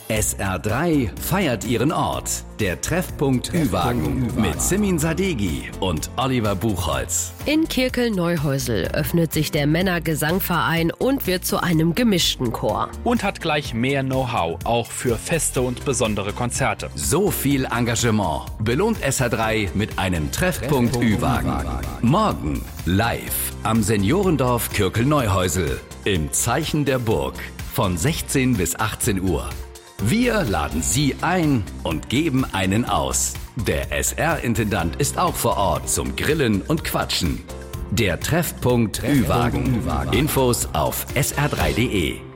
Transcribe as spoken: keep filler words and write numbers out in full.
S R drei feiert ihren Ort. Der Treffpunkt Ü-Wagen mit Simin Sadeghi und Oliver Buchholz. In Kirkel-Neuhäusel öffnet sich der Männergesangverein und wird zu einem gemischten Chor. Und hat gleich mehr Know-how, auch für Feste und besondere Konzerte. So viel Engagement belohnt S R drei mit einem Treffpunkt Ü-Wagen. Morgen live am Seniorendorf Kirkel-Neuhäusel im Zeichen der Burg von sechzehn bis achtzehn Uhr. Wir laden Sie ein und geben einen aus. Der S R-Intendant ist auch vor Ort zum Grillen und Quatschen. Der Treffpunkt Ü-Wagen. Infos auf S R drei punkt de.